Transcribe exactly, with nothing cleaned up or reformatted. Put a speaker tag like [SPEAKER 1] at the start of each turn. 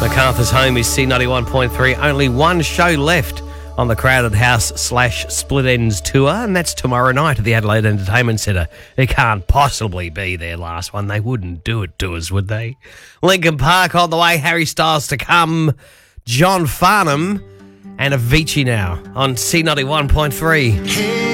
[SPEAKER 1] MacArthur's home is C ninety-one point three. Only one show left on the Crowded House slash Split Ends tour, and that's tomorrow night at the Adelaide Entertainment Centre. It can't possibly be their last one. They wouldn't do it to us, would they? Linkin Park on the way, Harry Styles to come, John Farnham, and Avicii now on C ninety-one point three.